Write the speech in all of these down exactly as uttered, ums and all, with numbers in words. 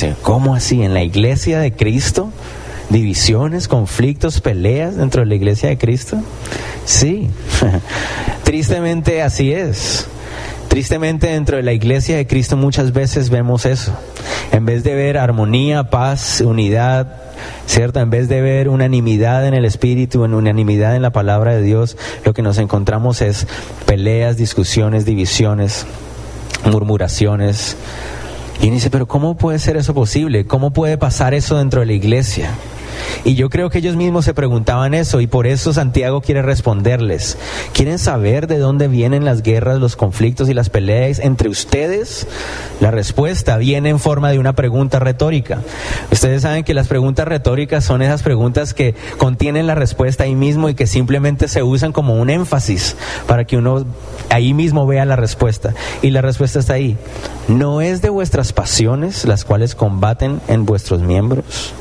dice, ¿cómo así? ¿En la iglesia de Cristo? ¿Divisiones, conflictos, peleas dentro de la iglesia de Cristo? Sí, tristemente así es. Tristemente dentro de la iglesia de Cristo muchas veces vemos eso. En vez de ver armonía, paz, unidad, ¿cierto? En vez de ver unanimidad en el Espíritu, en unanimidad en la palabra de Dios, lo que nos encontramos es peleas, discusiones, divisiones, murmuraciones. Y uno dice, pero ¿cómo puede ser eso posible? ¿Cómo puede pasar eso dentro de la iglesia? Y yo creo que ellos mismos se preguntaban eso, y por eso Santiago quiere responderles. ¿Quieren saber de dónde vienen las guerras, los conflictos y las peleas entre ustedes? La respuesta viene en forma de una pregunta retórica. Ustedes saben que las preguntas retóricas son esas preguntas que contienen la respuesta ahí mismo y que simplemente se usan como un énfasis para que uno ahí mismo vea la respuesta. Y la respuesta está ahí. ¿No es de vuestras pasiones las cuales combaten en vuestros miembros?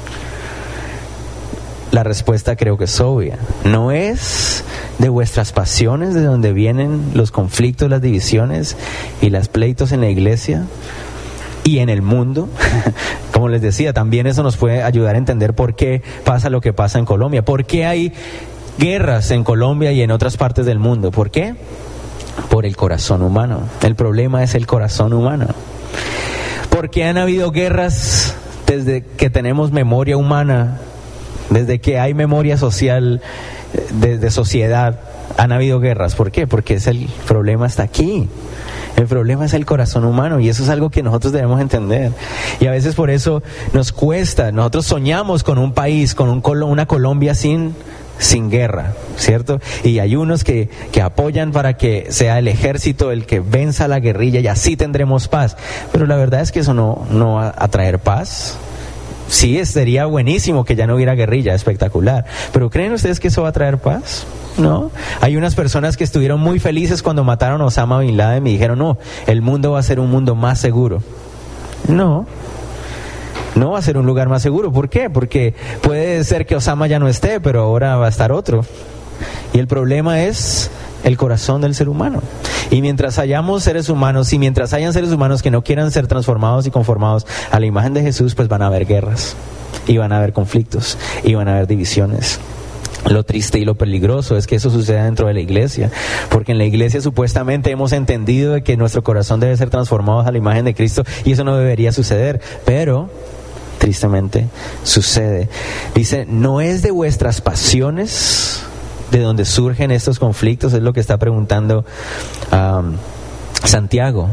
La respuesta creo que es obvia. ¿No es de vuestras pasiones de donde vienen los conflictos, las divisiones y los pleitos en la iglesia y en el mundo? Como les decía, también eso nos puede ayudar a entender por qué pasa lo que pasa en Colombia. ¿Por qué hay guerras en Colombia y en otras partes del mundo? ¿Por qué? Por el corazón humano. El problema es el corazón humano. ¿Por qué han habido guerras desde que tenemos memoria humana? Desde que hay memoria social, desde sociedad, han habido guerras. ¿Por qué? Porque es el problema está aquí. El problema es el corazón humano, y eso es algo que nosotros debemos entender. Y a veces por eso nos cuesta. Nosotros soñamos con un país, con un, una Colombia sin, sin guerra, ¿cierto? Y hay unos que, que apoyan para que sea el ejército el que venza a la guerrilla y así tendremos paz. Pero la verdad es que eso no, no va a traer paz. Sí, sería buenísimo que ya no hubiera guerrilla, espectacular. Pero ¿creen ustedes que eso va a traer paz? No. Hay unas personas que estuvieron muy felices cuando mataron a Osama Bin Laden y dijeron, no, el mundo va a ser un mundo más seguro. No. No va a ser un lugar más seguro. ¿Por qué? Porque puede ser que Osama ya no esté, pero ahora va a estar otro. Y el problema es el corazón del ser humano. Y mientras hayamos seres humanos, y mientras hayan seres humanos que no quieran ser transformados y conformados a la imagen de Jesús, pues van a haber guerras, y van a haber conflictos, y van a haber divisiones. Lo triste y lo peligroso es que eso suceda dentro de la iglesia, porque en la iglesia supuestamente hemos entendido de que nuestro corazón debe ser transformado a la imagen de Cristo, y eso no debería suceder, pero tristemente sucede. Dice, ¿no es de vuestras pasiones de donde surgen estos conflictos? Es lo que está preguntando um, Santiago.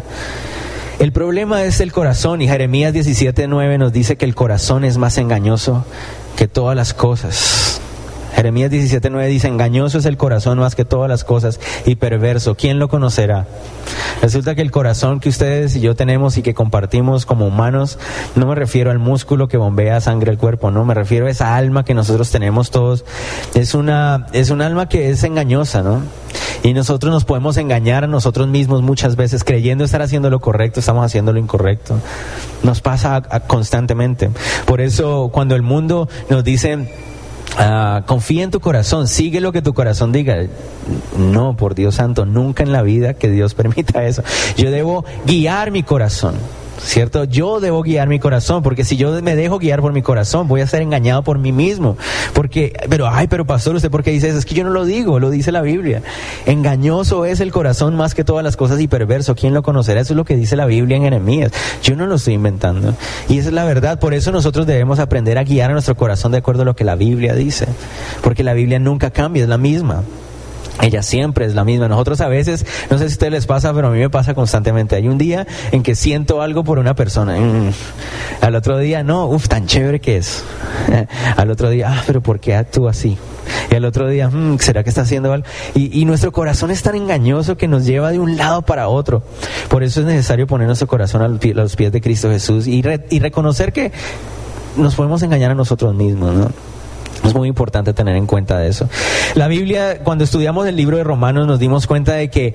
El problema es el corazón, y Jeremías diecisiete nueve nos dice que el corazón es más engañoso que todas las cosas. Jeremías diecisiete nueve dice, engañoso es el corazón más que todas las cosas y perverso, ¿quién lo conocerá? Resulta que el corazón que ustedes y yo tenemos y que compartimos como humanos, no me refiero al músculo que bombea sangre al cuerpo, no, me refiero a esa alma que nosotros tenemos todos. Es una, es un alma que es engañosa, ¿no? Y nosotros nos podemos engañar a nosotros mismos muchas veces, creyendo estar haciendo lo correcto, estamos haciendo lo incorrecto. Nos pasa a, a, constantemente. Por eso cuando el mundo nos dice, Uh, confía en tu corazón, sigue lo que tu corazón diga. No, por Dios santo, nunca en la vida que Dios permita eso. Yo debo guiar mi corazón, ¿cierto? Yo debo guiar mi corazón, porque si yo me dejo guiar por mi corazón, voy a ser engañado por mí mismo. Porque, pero, ay, pero pastor, ¿usted por qué dice eso? Es que yo no lo digo, lo dice la Biblia. Engañoso es el corazón más que todas las cosas y perverso, ¿quién lo conocerá? Eso es lo que dice la Biblia en Jeremías. Yo no lo estoy inventando. Y esa es la verdad. Por eso nosotros debemos aprender a guiar a nuestro corazón de acuerdo a lo que la Biblia dice. Porque la Biblia nunca cambia, es la misma. Ella siempre es la misma. Nosotros a veces, no sé si a ustedes les pasa, pero a mí me pasa constantemente. Hay un día en que siento algo por una persona. Mm. Al otro día, no, uff, tan chévere que es. Al otro día, ah, pero ¿por qué actúa así? Y al otro día, mmm, ¿será que está haciendo algo? Y, y nuestro corazón es tan engañoso que nos lleva de un lado para otro. Por eso es necesario poner nuestro corazón a los pies, a los pies de Cristo Jesús y, re, y reconocer que nos podemos engañar a nosotros mismos, ¿no? Es muy importante tener en cuenta de eso. La Biblia, cuando estudiamos el libro de Romanos, nos dimos cuenta de que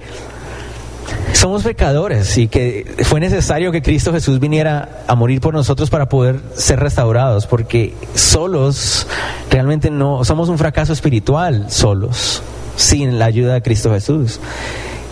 somos pecadores y que fue necesario que Cristo Jesús viniera a morir por nosotros para poder ser restaurados, porque solos realmente no, somos un fracaso espiritual, solos, sin la ayuda de Cristo Jesús.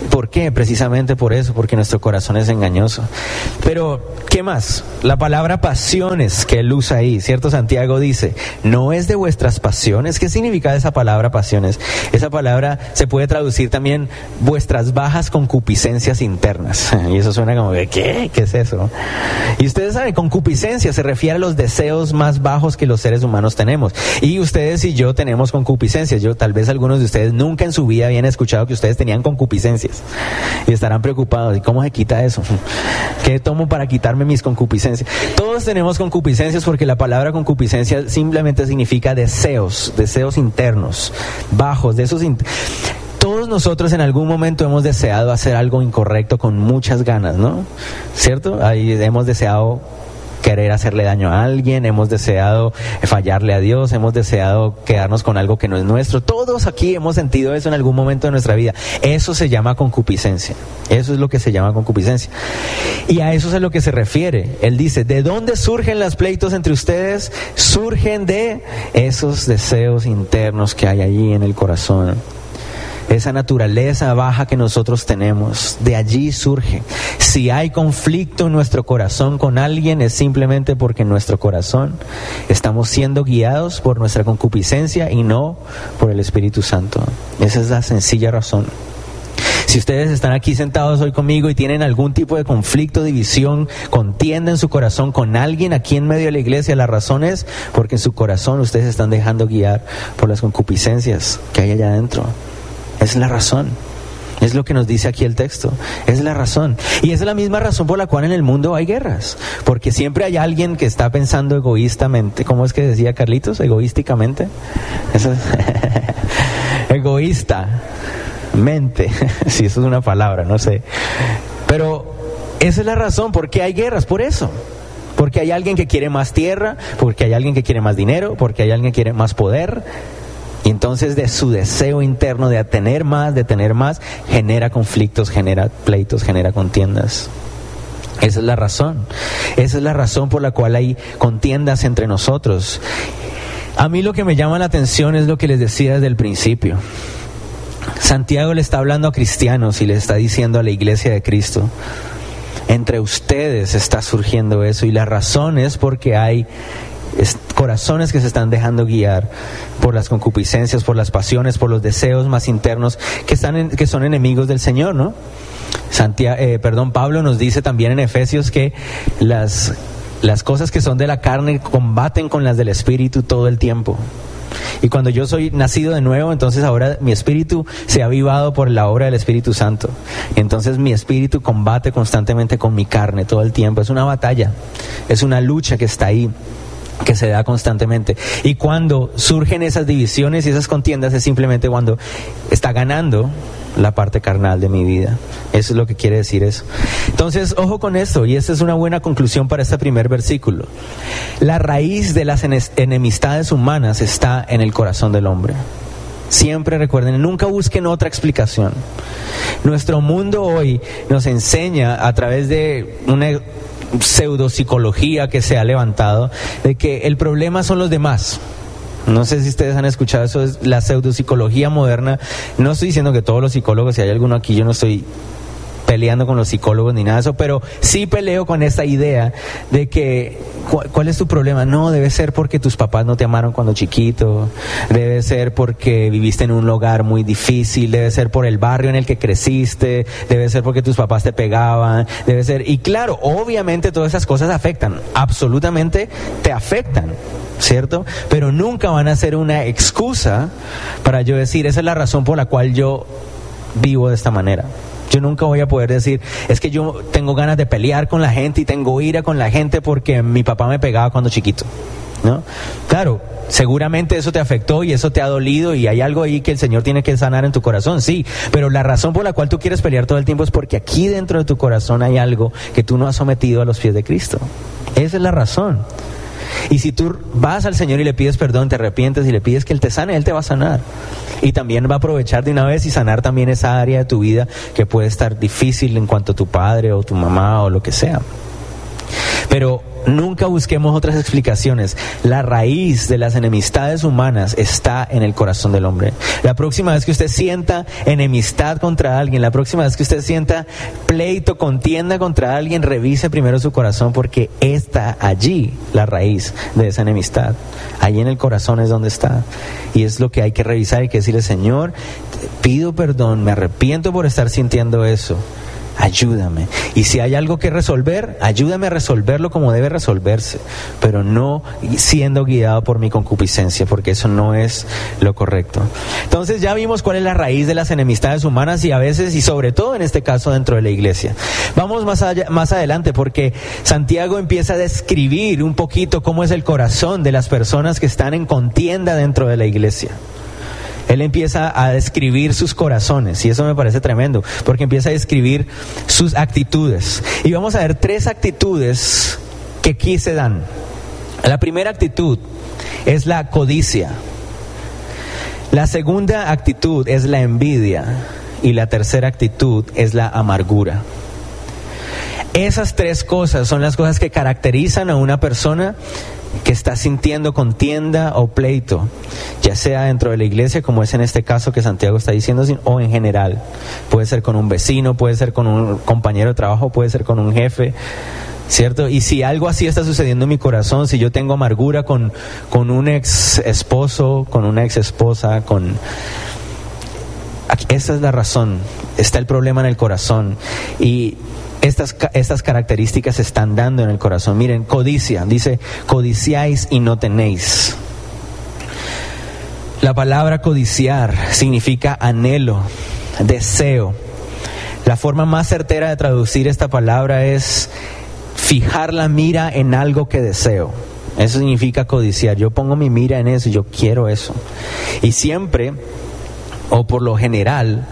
¿Por qué? Precisamente por eso, porque nuestro corazón es engañoso. Pero, ¿qué más? La palabra pasiones que él usa ahí, ¿cierto? Santiago dice, no es de vuestras pasiones. ¿Qué significa esa palabra pasiones? Esa palabra se puede traducir también vuestras bajas concupiscencias internas. Y eso suena como, ¿qué? ¿Qué es eso? Y ustedes saben, concupiscencia se refiere a los deseos más bajos que los seres humanos tenemos. Y ustedes y yo tenemos concupiscencias. Yo, tal vez algunos de ustedes nunca en su vida habían escuchado que ustedes tenían concupiscencias. Y estarán preocupados, ¿y cómo se quita eso? ¿Qué tomo para quitarme mis concupiscencias? Todos tenemos concupiscencias porque la palabra concupiscencia simplemente significa deseos, deseos internos, bajos, de esos... In- Todos nosotros en algún momento hemos deseado hacer algo incorrecto con muchas ganas, ¿no? ¿Cierto? Ahí hemos deseado querer hacerle daño a alguien, hemos deseado fallarle a Dios, hemos deseado quedarnos con algo que no es nuestro. Todos aquí hemos sentido eso en algún momento de nuestra vida. Eso se llama concupiscencia. Eso es lo que se llama concupiscencia. Y a eso es a lo que se refiere. Él dice, ¿de dónde surgen los pleitos entre ustedes? Surgen de esos deseos internos que hay allí en el corazón. Esa naturaleza baja que nosotros tenemos, de allí surge. Si hay conflicto en nuestro corazón con alguien, es simplemente porque en nuestro corazón estamos siendo guiados por nuestra concupiscencia y no por el Espíritu Santo. Esa es la sencilla razón. Si ustedes están aquí sentados hoy conmigo y tienen algún tipo de conflicto, división, contienda en su corazón con alguien aquí en medio de la iglesia, la razón es porque en su corazón ustedes se están dejando guiar por las concupiscencias que hay allá adentro. Esa es la razón. Es lo que nos dice aquí el texto. Esa es la razón. Y esa es la misma razón por la cual en el mundo hay guerras. Porque siempre hay alguien que está pensando egoístamente. ¿Cómo es que decía Carlitos? Egoísticamente. Eso es egoísta. Mente. Si eso es una palabra, no sé. Pero esa es la razón por qué hay guerras. Por eso. Porque hay alguien que quiere más tierra. Porque hay alguien que quiere más dinero. Porque hay alguien que quiere más poder. Y entonces de su deseo interno de tener más, de tener más, genera conflictos, genera pleitos, genera contiendas. Esa es la razón. Esa es la razón por la cual hay contiendas entre nosotros. A mí lo que me llama la atención es lo que les decía desde el principio. Santiago le está hablando a cristianos y le está diciendo a la iglesia de Cristo, entre ustedes está surgiendo eso, y la razón es porque hay corazones que se están dejando guiar por las concupiscencias, por las pasiones, por los deseos más internos que están en, que son enemigos del Señor, ¿no? Santiago, eh, perdón, Pablo nos dice también en Efesios que las, las cosas que son de la carne combaten con las del Espíritu todo el tiempo. Y cuando yo soy nacido de nuevo, entonces ahora mi espíritu se ha avivado por la obra del Espíritu Santo. Entonces mi espíritu combate constantemente con mi carne todo el tiempo. Es una batalla, es una lucha que está ahí, que se da constantemente. Y cuando surgen esas divisiones y esas contiendas es simplemente cuando está ganando la parte carnal de mi vida. Eso es lo que quiere decir eso. Entonces, ojo con esto, y esta es una buena conclusión para este primer versículo. La raíz de las enemistades humanas está en el corazón del hombre. Siempre recuerden, nunca busquen otra explicación. Nuestro mundo hoy nos enseña a través de una pseudopsicología que se ha levantado, de que el problema son los demás. No sé si ustedes han escuchado eso, es la pseudopsicología moderna. No estoy diciendo que todos los psicólogos, si hay alguno aquí, yo no estoy peleando con los psicólogos ni nada de eso, pero sí peleo con esta idea de que ¿cuál, cuál es tu problema? No, debe ser porque tus papás no te amaron cuando chiquito, debe ser porque viviste en un hogar muy difícil, debe ser por el barrio en el que creciste, debe ser porque tus papás te pegaban, debe ser, y claro, obviamente todas esas cosas afectan, absolutamente te afectan, ¿cierto? Pero nunca van a ser una excusa para yo decir, esa es la razón por la cual yo vivo de esta manera. Yo nunca voy a poder decir, es que yo tengo ganas de pelear con la gente y tengo ira con la gente porque mi papá me pegaba cuando chiquito, ¿no? Claro, seguramente eso te afectó y eso te ha dolido y hay algo ahí que el Señor tiene que sanar en tu corazón, sí, pero la razón por la cual tú quieres pelear todo el tiempo es porque aquí dentro de tu corazón hay algo que tú no has sometido a los pies de Cristo. Esa es la razón. Y si tú vas al Señor y le pides perdón, te arrepientes y le pides que Él te sane, Él te va a sanar. Y también va a aprovechar de una vez y sanar también esa área de tu vida que puede estar difícil en cuanto a tu padre o tu mamá o lo que sea. Pero nunca busquemos otras explicaciones. La raíz de las enemistades humanas está en el corazón del hombre. La próxima vez que usted sienta enemistad contra alguien, la próxima vez que usted sienta pleito, contienda contra alguien, revise primero su corazón, porque está allí la raíz de esa enemistad. Allí en el corazón es donde está. Y es lo que hay que revisar y que decirle: Señor, pido perdón, me arrepiento por estar sintiendo eso. Ayúdame. Y si hay algo que resolver, ayúdame a resolverlo como debe resolverse, pero no siendo guiado por mi concupiscencia, porque eso no es lo correcto. Entonces ya vimos cuál es la raíz de las enemistades humanas, y a veces, y sobre todo en este caso, dentro de la iglesia. Vamos más allá, más adelante, porque Santiago empieza a describir un poquito cómo es el corazón de las personas que están en contienda dentro de la iglesia. Él empieza a describir sus corazones, y eso me parece tremendo, porque empieza a describir sus actitudes. Y vamos a ver tres actitudes que aquí se dan. La primera actitud es la codicia. La segunda actitud es la envidia. Y la tercera actitud es la amargura. Esas tres cosas son las cosas que caracterizan a una persona que está sintiendo contienda o pleito, ya sea dentro de la iglesia, como es en este caso que Santiago está diciendo, o en general. Puede ser con un vecino, puede ser con un compañero de trabajo, puede ser con un jefe, ¿cierto? Y si algo así está sucediendo en mi corazón, si yo tengo amargura con, con un ex esposo, con una ex esposa, con... esa es la razón, está el problema en el corazón. Y Estas, estas características se están dando en el corazón. Miren, codicia, dice: codiciáis y no tenéis. La palabra codiciar significa anhelo, deseo. La forma más certera de traducir esta palabra es fijar la mira en algo que deseo. Eso significa codiciar. Yo pongo mi mira en eso, yo quiero eso. Y siempre, o por lo general,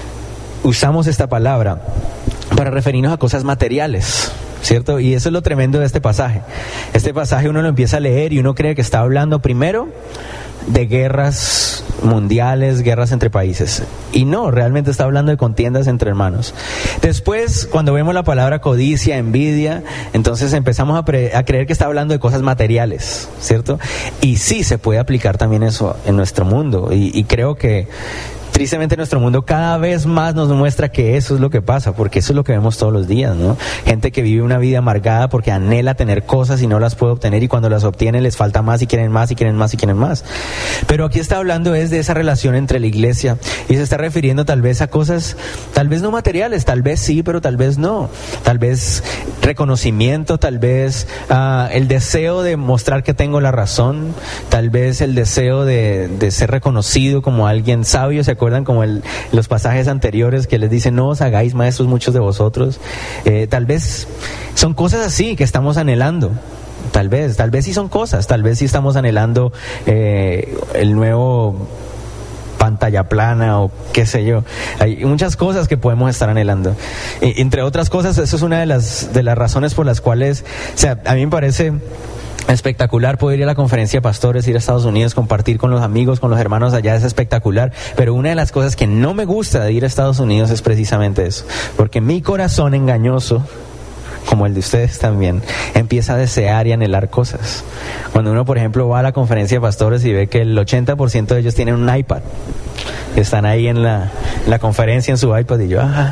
usamos esta palabra para referirnos a cosas materiales, ¿cierto? Y eso es lo tremendo de este pasaje. Este pasaje uno lo empieza a leer y uno cree que está hablando primero de guerras mundiales, guerras entre países. Y no, realmente está hablando de contiendas entre hermanos. Después, cuando vemos la palabra codicia, envidia, entonces empezamos a, pre- a creer que está hablando de cosas materiales, ¿cierto? Y sí, se puede aplicar también eso en nuestro mundo. Y, y creo que tristemente nuestro mundo cada vez más nos muestra que eso es lo que pasa, porque eso es lo que vemos todos los días, ¿no? Gente que vive una vida amargada porque anhela tener cosas y no las puede obtener, y cuando las obtiene les falta más y quieren más y quieren más y quieren más. Pero aquí está hablando es de esa relación entre la iglesia, y se está refiriendo tal vez a cosas, tal vez no materiales, tal vez sí, pero tal vez no. Tal vez reconocimiento, tal vez uh, el deseo de mostrar que tengo la razón, tal vez el deseo de, de ser reconocido como alguien sabio. ¿Se acuerdan como el, los pasajes anteriores que les dicen: no os hagáis maestros muchos de vosotros? Eh, tal vez son cosas así que estamos anhelando. Tal vez, tal vez sí son cosas, tal vez sí estamos anhelando eh, el nuevo pantalla plana o qué sé yo. Hay muchas cosas que podemos estar anhelando. Eh, entre otras cosas, eso es una de las, de las razones por las cuales, o sea, a mí me parece espectacular poder ir a la conferencia de pastores, ir a Estados Unidos, compartir con los amigos, con los hermanos allá, es espectacular. Pero una de las cosas que no me gusta de ir a Estados Unidos es precisamente eso, porque mi corazón engañoso, como el de ustedes también, empieza a desear y anhelar cosas. Cuando uno, por ejemplo, va a la conferencia de pastores y ve que el ochenta por ciento de ellos tienen un iPad, están ahí en la, en la conferencia en su iPad, y yo, ah,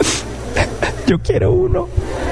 yo quiero uno,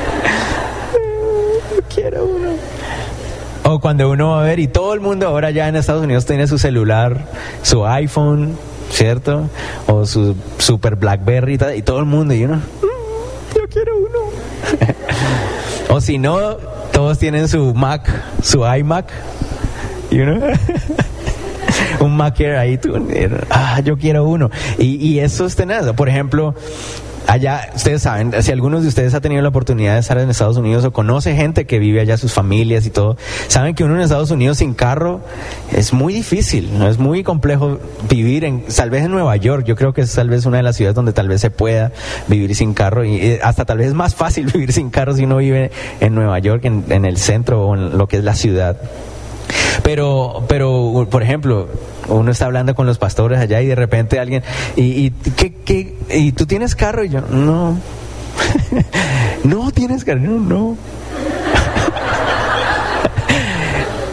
yo quiero uno. O cuando uno va a ver, y todo el mundo ahora ya en Estados Unidos tiene su celular, su iPhone, ¿cierto? O su super BlackBerry y, tal, y todo el mundo, y uno, mm, yo quiero uno. O si no, todos tienen su Mac, su iMac, y uno, un Mac Air ahí, tú, ah, yo quiero uno. Y, y eso es tenaz. Por ejemplo, allá, ustedes saben, si algunos de ustedes ha tenido la oportunidad de estar en Estados Unidos o conoce gente que vive allá, sus familias y todo, saben que uno en Estados Unidos sin carro es muy difícil, ¿no? Es muy complejo vivir en, tal vez en Nueva York, yo creo que es tal vez una de las ciudades donde tal vez se pueda vivir sin carro, y hasta tal vez es más fácil vivir sin carro si uno vive en Nueva York, en, en el centro o en lo que es la ciudad. Pero, pero, por ejemplo, uno está hablando con los pastores allá y de repente alguien, y, y, ¿qué, qué, ¿y tú tienes carro? Y yo, no. No tienes carro, no, no.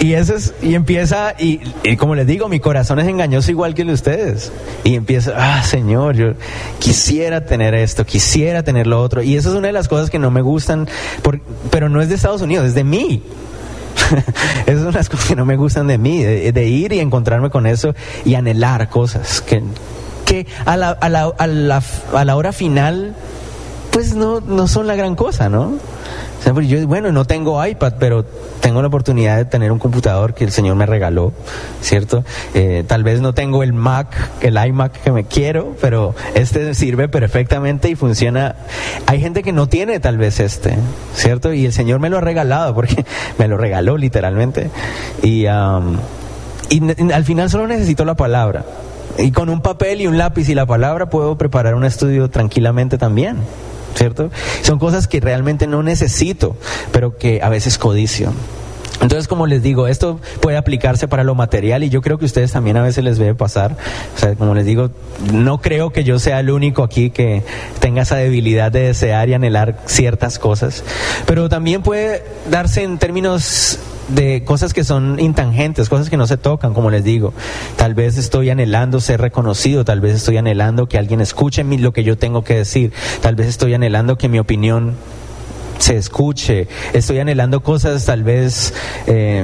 Y eso es, y empieza, y, y como les digo, mi corazón es engañoso igual que el de ustedes. Y empieza, ah, Señor, yo quisiera tener esto, quisiera tener lo otro. Y eso es una de las cosas que no me gustan, por, pero no es de Estados Unidos, es de mí. Esas son las cosas que no me gustan de mí, de, de ir y encontrarme con eso y anhelar cosas que, que a la, a la, a la, a la hora final, pues no, no son la gran cosa, ¿no? O sea, pues yo, bueno, no tengo iPad, pero tengo la oportunidad de tener un computador que el Señor me regaló, ¿cierto? Eh, tal vez no tengo el Mac, el iMac que me quiero, pero este sirve perfectamente y funciona. Hay gente que no tiene tal vez este, ¿cierto? Y el Señor me lo ha regalado, porque me lo regaló literalmente. Y, um, y al final solo necesito la palabra. Y con un papel y un lápiz y la palabra puedo preparar un estudio tranquilamente también, ¿cierto? Son cosas que realmente no necesito, pero que a veces codicio. Entonces, como les digo, esto puede aplicarse para lo material y yo creo que a ustedes también a veces les debe pasar. O sea, como les digo, no creo que yo sea el único aquí que tenga esa debilidad de desear y anhelar ciertas cosas, pero también puede darse en términos de cosas que son intangentes, cosas que no se tocan, como les digo. Tal vez estoy anhelando ser reconocido, tal vez estoy anhelando que alguien escuche mi, lo que yo tengo que decir, tal vez estoy anhelando que mi opinión se escuche, estoy anhelando cosas tal vez eh,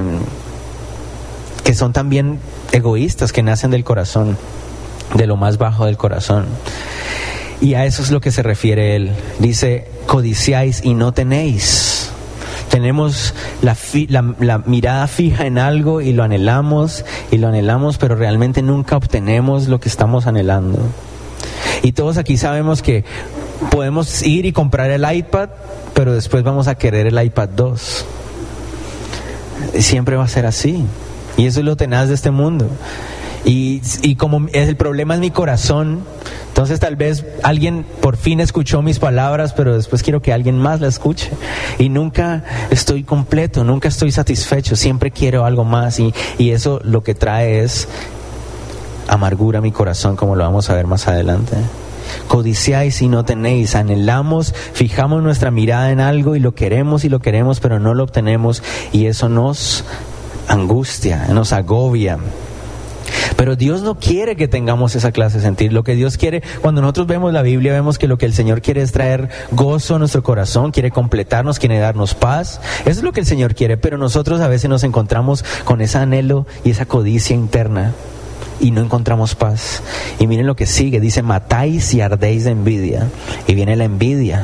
que son también egoístas, que nacen del corazón, de lo más bajo del corazón. Y a eso es lo que se refiere él. Dice, codiciáis y no tenéis. Tenemos la, fi, la, la mirada fija en algo y lo anhelamos y lo anhelamos, pero realmente nunca obtenemos lo que estamos anhelando. Y todos aquí sabemos que podemos ir y comprar el iPad, pero después vamos a querer el iPad dos. Siempre va a ser así. Y eso es lo tenaz de este mundo. Y, y como es, el problema es mi corazón, entonces tal vez alguien por fin escuchó mis palabras, pero después quiero que alguien más la escuche. Y nunca estoy completo, nunca estoy satisfecho, siempre quiero algo más. Y, y eso lo que trae es amargura a mi corazón, como lo vamos a ver más adelante. Codiciáis y no tenéis, anhelamos, fijamos nuestra mirada en algo y lo queremos y lo queremos, pero no lo obtenemos, y eso nos angustia, nos agobia. Pero Dios no quiere que tengamos esa clase de sentir. Lo que Dios quiere, cuando nosotros vemos la Biblia, vemos que lo que el Señor quiere es traer gozo a nuestro corazón, quiere completarnos, quiere darnos paz. Eso es lo que el Señor quiere, pero nosotros a veces nos encontramos con ese anhelo y esa codicia interna y no encontramos paz. Y miren lo que sigue, dice, matáis y ardéis de envidia. Y viene la envidia.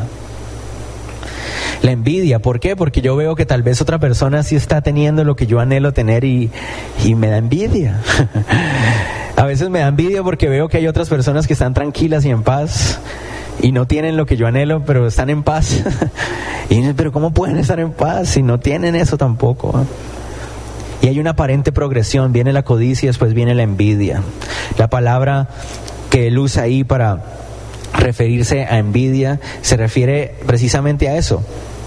La envidia, ¿por qué? Porque yo veo que tal vez otra persona sí está teniendo lo que yo anhelo tener y, y me da envidia. A veces me da envidia porque veo que hay otras personas que están tranquilas y en paz y no tienen lo que yo anhelo, pero están en paz. Y pero ¿cómo pueden estar en paz si no tienen eso tampoco? Y hay una aparente progresión, viene la codicia y después viene la envidia. La palabra que él usa ahí para referirse a envidia se refiere precisamente a eso,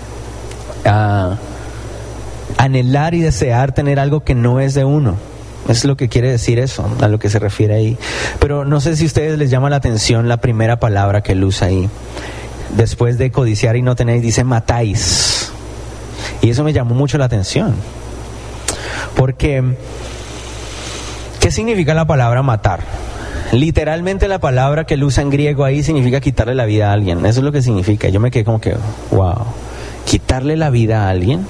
a anhelar y desear tener algo que no es de uno. Es lo que quiere decir eso, a lo que se refiere ahí. Pero no sé si a ustedes les llama la atención la primera palabra que él usa ahí. Después de codiciar y no tenéis, dice matáis. Y eso me llamó mucho la atención. Porque, ¿qué significa la palabra matar? Literalmente la palabra que él usa en griego ahí significa quitarle la vida a alguien. Eso es lo que significa. Yo me quedé como que, wow, quitarle la vida a alguien.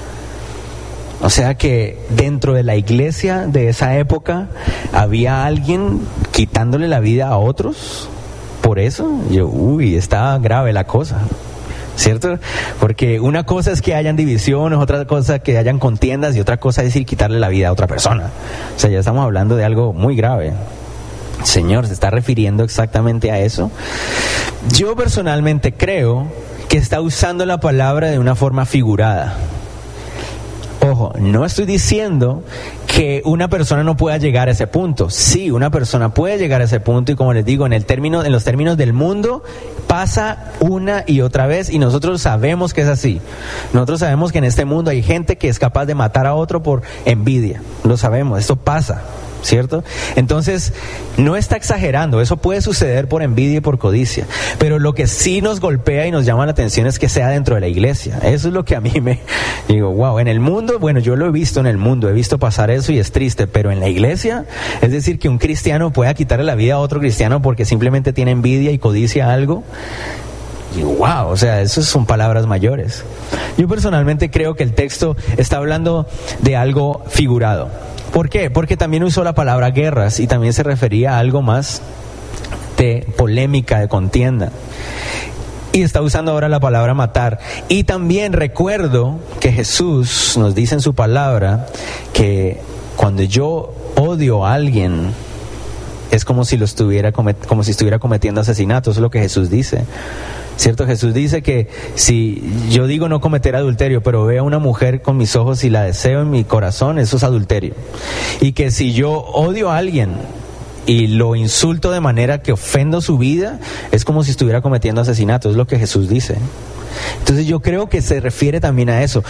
O sea que dentro de la iglesia de esa época había alguien quitándole la vida a otros. Por eso, yo, uy, está grave la cosa, ¿cierto? Porque una cosa es que hayan divisiones, otra cosa que hayan contiendas y otra cosa es decir quitarle la vida a otra persona. O sea, ya estamos hablando de algo muy grave. Señor, ¿se está refiriendo exactamente a eso? Yo personalmente creo que está usando la palabra de una forma figurada. Ojo, no estoy diciendo que una persona no pueda llegar a ese punto. Sí, una persona puede llegar a ese punto, y como les digo, en el término, en los términos del mundo, pasa una y otra vez, y nosotros sabemos que es así. Nosotros sabemos que en este mundo hay gente que es capaz de matar a otro por envidia. Lo sabemos, esto pasa, ¿cierto? Entonces, no está exagerando, eso puede suceder por envidia y por codicia, pero lo que sí nos golpea y nos llama la atención es que sea dentro de la iglesia. Eso es lo que a mí me digo, wow, en el mundo, bueno, yo lo he visto en el mundo, he visto pasar eso y es triste, pero en la iglesia, es decir, que un cristiano pueda quitarle la vida a otro cristiano porque simplemente tiene envidia y codicia algo. Y wow, o sea, esas son palabras mayores. Yo personalmente creo que el texto está hablando de algo figurado. ¿Por qué? Porque también usó la palabra guerras y también se refería a algo más de polémica, de contienda. Y está usando ahora la palabra matar. Y también recuerdo que Jesús nos dice en su palabra que cuando yo odio a alguien, es como si lo estuviera comet- como si estuviera cometiendo asesinato. Eso es lo que Jesús dice. ¿Cierto? Jesús dice que si yo digo no cometer adulterio, pero veo a una mujer con mis ojos y la deseo en mi corazón, eso es adulterio. Y que si yo odio a alguien y lo insulto de manera que ofendo su vida, es como si estuviera cometiendo asesinato. Es lo que Jesús dice. Entonces yo creo que se refiere también a eso.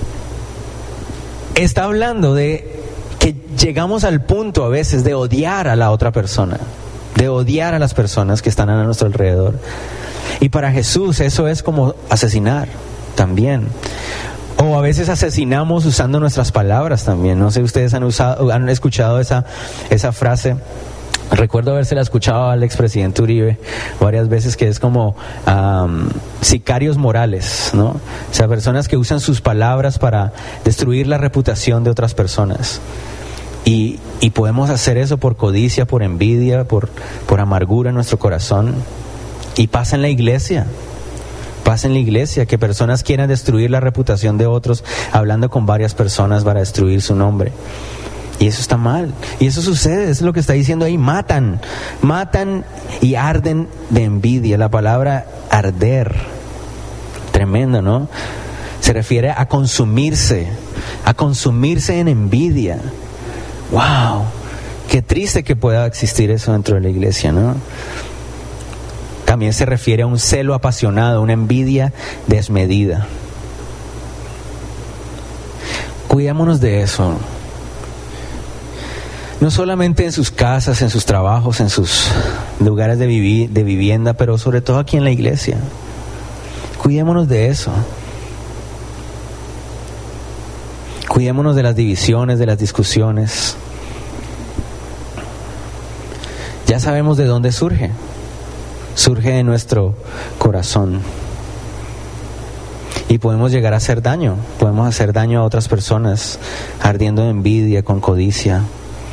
Está hablando de que llegamos al punto a veces de odiar a la otra persona, de odiar a las personas que están a nuestro alrededor. Y para Jesús eso es como asesinar también. O a veces asesinamos usando nuestras palabras también. No sé, ustedes han usado, han escuchado esa, esa frase. Recuerdo habérsela escuchado al expresidente Uribe varias veces, que es como um, sicarios morales, ¿no? O sea, personas que usan sus palabras para destruir la reputación de otras personas. Y, y podemos hacer eso por codicia, por envidia, por, por amargura en nuestro corazón. Y pasa en la iglesia, pasa en la iglesia que personas quieran destruir la reputación de otros hablando con varias personas para destruir su nombre. Y eso está mal, y eso sucede, eso es lo que está diciendo ahí, matan, matan y arden de envidia. La palabra arder, tremendo, ¿no? Se refiere a consumirse, a consumirse en envidia. ¡Wow! Qué triste que pueda existir eso dentro de la iglesia, ¿no? También se refiere a un celo apasionado, una envidia desmedida. Cuidémonos de eso. No solamente en sus casas, en sus trabajos, en sus lugares de, vivi- de vivienda, pero sobre todo aquí en la iglesia. Cuidémonos de eso. Cuidémonos de las divisiones, de las discusiones. Ya sabemos de dónde surge. Surge de nuestro corazón. Y podemos llegar a hacer daño. Podemos hacer daño a otras personas, ardiendo de envidia, con codicia.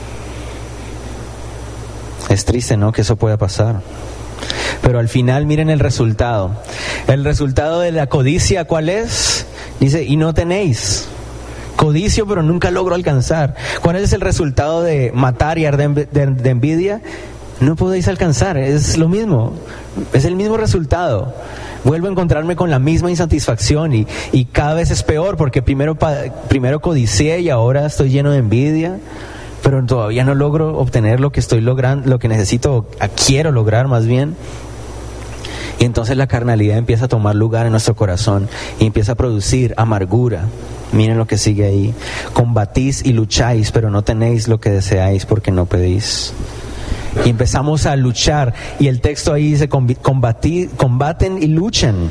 Es triste, ¿no?, que eso pueda pasar. Pero al final miren el resultado. El resultado de la codicia, ¿cuál es? Dice, y no tenéis. Codicio, pero nunca logro alcanzar. ¿Cuál es el resultado de matar y arder de, de, de envidia? No podéis alcanzar, es lo mismo, es el mismo resultado. Vuelvo a encontrarme con la misma insatisfacción y, y cada vez es peor, porque primero, primero codicié y ahora estoy lleno de envidia, pero todavía no logro obtener lo que estoy logrando, lo que necesito, quiero lograr más bien. Y entonces la carnalidad empieza a tomar lugar en nuestro corazón y empieza a producir amargura. Miren lo que sigue ahí. Combatís y lucháis, pero no tenéis lo que deseáis porque no pedís. Y empezamos a luchar, y el texto ahí dice combatir, combaten y luchan.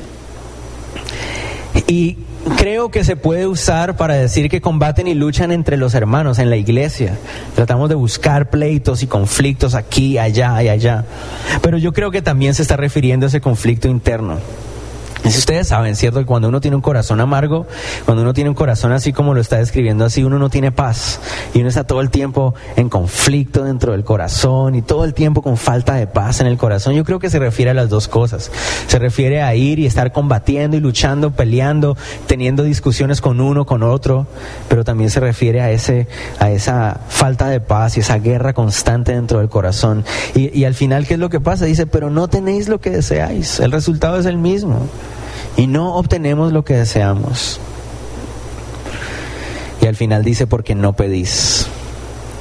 Y creo que se puede usar para decir que combaten y luchan entre los hermanos en la iglesia. Tratamos de buscar pleitos y conflictos aquí, allá y allá. Pero yo creo que también se está refiriendo a ese conflicto interno. Y si ustedes saben, ¿cierto?, que cuando uno tiene un corazón amargo, cuando uno tiene un corazón así como lo está describiendo así, uno no tiene paz. Y uno está todo el tiempo en conflicto dentro del corazón y todo el tiempo con falta de paz en el corazón. Yo creo que se refiere a las dos cosas. Se refiere a ir y estar combatiendo y luchando, peleando, teniendo discusiones con uno, con otro. Pero también se refiere a ese, a esa falta de paz y esa guerra constante dentro del corazón. Y, y al final, ¿qué es lo que pasa? Dice, pero no tenéis lo que deseáis. El resultado es el mismo. Y no obtenemos lo que deseamos. Y al final dice, porque no pedís.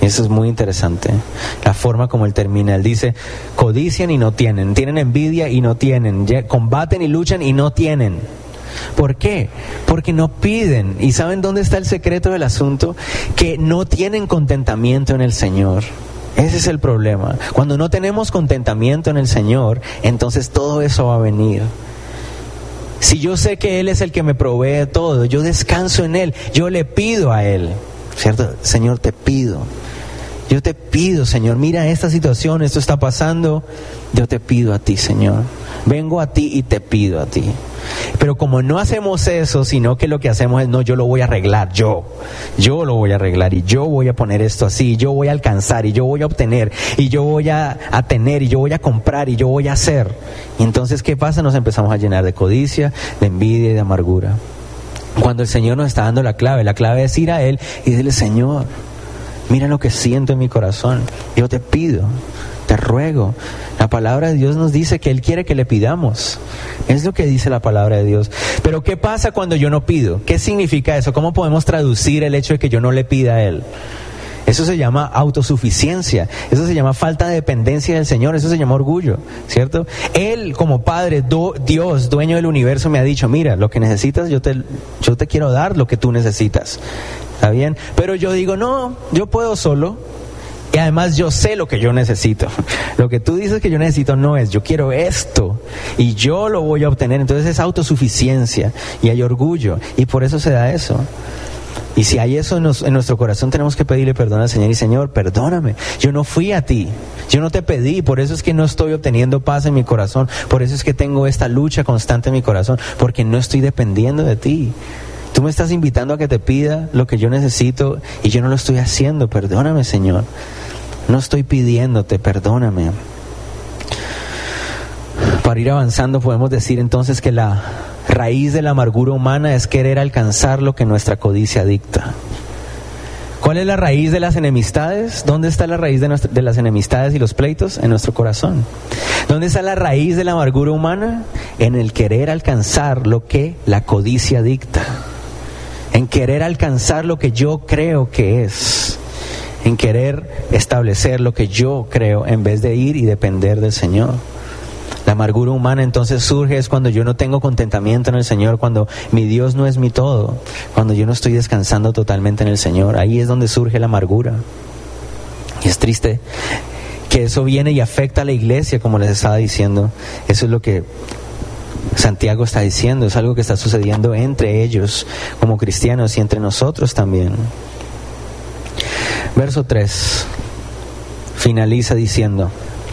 Y eso es muy interesante, la forma como él termina. Él dice, codician y no tienen, tienen envidia y no tienen, combaten y luchan y no tienen. ¿Por qué? Porque no piden. ¿Y saben dónde está el secreto del asunto? Que no tienen contentamiento en el Señor. Ese es el problema. Cuando no tenemos contentamiento en el Señor, entonces todo eso va a venir. Si yo sé que Él es el que me provee todo, yo descanso en Él, yo le pido a Él, ¿cierto? Señor, te pido. Yo te pido, Señor, mira esta situación, esto está pasando, yo te pido a ti, Señor. Vengo a ti y te pido a ti. Pero como no hacemos eso, sino que lo que hacemos es, no, yo lo voy a arreglar, yo. Yo lo voy a arreglar y yo voy a poner esto así, y yo voy a alcanzar y yo voy a obtener y yo voy a, a tener y yo voy a comprar y yo voy a hacer. Y entonces, ¿qué pasa? Nos empezamos a llenar de codicia, de envidia y de amargura. Cuando el Señor nos está dando la clave, la clave es ir a Él y decirle, Señor, mira lo que siento en mi corazón, yo te pido, te ruego. La palabra de Dios nos dice que Él quiere que le pidamos. Es lo que dice la palabra de Dios. Pero ¿qué pasa cuando yo no pido? ¿Qué significa eso? ¿Cómo podemos traducir el hecho de que yo no le pida a Él? Eso se llama autosuficiencia, eso se llama falta de dependencia del Señor, eso se llama orgullo, ¿cierto? Él como Padre, do, Dios, dueño del universo, me ha dicho, mira, lo que necesitas, yo te, yo te quiero dar lo que tú necesitas, ¿está bien? Pero yo digo, no, yo puedo solo. Y además yo sé lo que yo necesito. Lo que tú dices que yo necesito no es, yo quiero esto y yo lo voy a obtener. Entonces es autosuficiencia y hay orgullo y por eso se da eso. Y si hay eso en, nos, en nuestro corazón, tenemos que pedirle perdón al Señor y Señor, perdóname, yo no fui a ti, yo no te pedí, por eso es que no estoy obteniendo paz en mi corazón, por eso es que tengo esta lucha constante en mi corazón, porque no estoy dependiendo de ti. Tú me estás invitando a que te pida lo que yo necesito y yo no lo estoy haciendo. Perdóname, Señor. No estoy pidiéndote, perdóname. Para ir avanzando podemos decir entonces que la raíz de la amargura humana es querer alcanzar lo que nuestra codicia dicta. ¿Cuál es la raíz de las enemistades? ¿Dónde está la raíz de, nuestra, de las enemistades y los pleitos? En nuestro corazón. ¿Dónde está la raíz de la amargura humana? En el querer alcanzar lo que la codicia dicta. En querer alcanzar lo que yo creo que es, en querer establecer lo que yo creo en vez de ir y depender del Señor. La amargura humana entonces surge es cuando yo no tengo contentamiento en el Señor, cuando mi Dios no es mi todo, cuando yo no estoy descansando totalmente en el Señor. Ahí es donde surge la amargura. Y es triste que eso viene y afecta a la iglesia, como les estaba diciendo. Eso es lo que Santiago está diciendo, es algo que está sucediendo entre ellos como cristianos y entre nosotros también. Verso tres finaliza diciendo,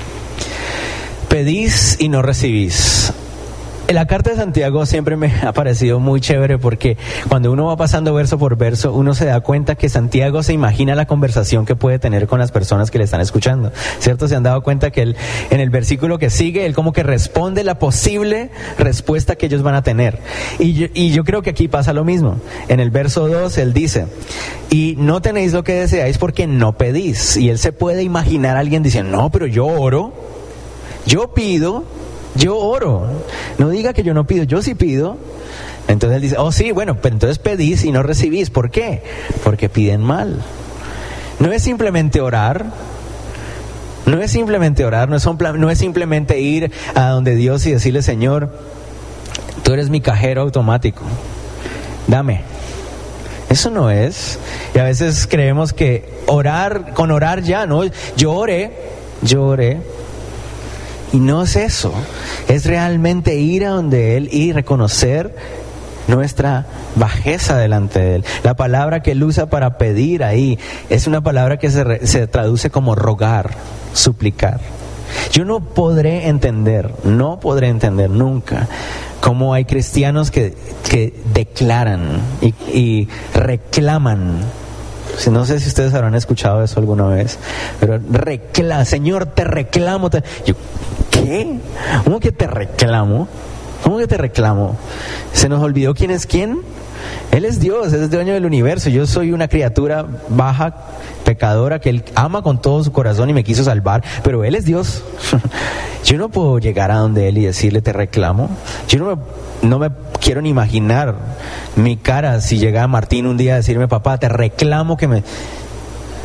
pedís y no recibís. La carta de Santiago siempre me ha parecido muy chévere porque cuando uno va pasando verso por verso, uno se da cuenta que Santiago se imagina la conversación que puede tener con las personas que le están escuchando, ¿cierto? Se han dado cuenta que él, en el versículo que sigue, él como que responde la posible respuesta que ellos van a tener. Y yo, y yo creo que aquí pasa lo mismo. En el verso dos, él dice, y no tenéis lo que deseáis porque no pedís. Y él se puede imaginar a alguien diciendo, no, pero yo oro, yo pido, yo oro. No diga que yo no pido, yo sí pido. Entonces él dice, oh sí, bueno, pero entonces pedís y no recibís. ¿Por qué? Porque piden mal. No es simplemente orar. No es simplemente orar, no es, un plan, no es simplemente ir a donde Dios y decirle, Señor, tú eres mi cajero automático, dame. Eso no es. Y a veces creemos que orar, con orar ya, ¿no? Yo oré, yo oré. Y no es eso, es realmente ir a donde Él y reconocer nuestra bajeza delante de Él. La palabra que Él usa para pedir ahí es una palabra que se, re, se traduce como rogar, suplicar. Yo no podré entender, no podré entender nunca cómo hay cristianos que, que declaran y, y reclaman. No sé si ustedes habrán escuchado eso alguna vez, pero reclama, Señor, te reclamo. Te... Yo, ¿qué? ¿Cómo que te reclamo? ¿Cómo que te reclamo? ¿Se nos olvidó quién es quién? Él es Dios, Él es dueño del universo. Yo soy una criatura baja, pecadora, que Él ama con todo su corazón y me quiso salvar, pero Él es Dios. Yo no puedo llegar a donde Él y decirle, te reclamo. Yo no me, no me quiero ni imaginar mi cara si llega Martín un día a decirme, papá, te reclamo que me...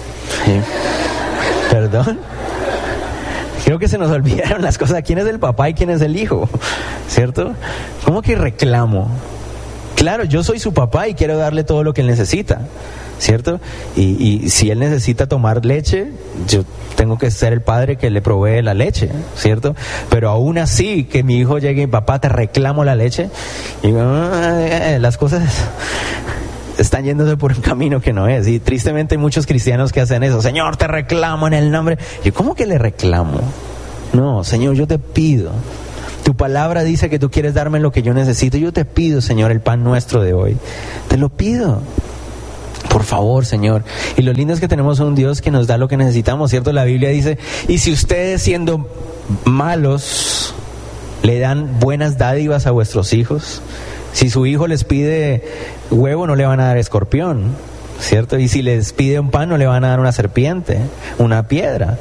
Sí. ¿Perdón? Creo que se nos olvidaron las cosas. ¿Quién es el papá y quién es el hijo? ¿Cierto? ¿Cómo que reclamo? Claro, yo soy su papá y quiero darle todo lo que él necesita, ¿cierto? Y, y si él necesita tomar leche, yo tengo que ser el padre que le provee la leche, ¿cierto? Pero aún así, que mi hijo llegue y papá, te reclamo la leche, y digo, ah, las cosas están yéndose por un camino que no es. Y tristemente hay muchos cristianos que hacen eso. Señor, te reclamo en el nombre. Y yo, ¿cómo que le reclamo? No, Señor, yo te pido. Tu palabra dice que tú quieres darme lo que yo necesito. Yo te pido, Señor, el pan nuestro de hoy. Te lo pido. Por favor, Señor. Y lo lindo es que tenemos un Dios que nos da lo que necesitamos, ¿cierto? La Biblia dice, y si ustedes siendo malos le dan buenas dádivas a vuestros hijos, si su hijo les pide huevo, no le van a dar escorpión, ¿cierto? Y si les pide un pan, no le van a dar una serpiente, una piedra.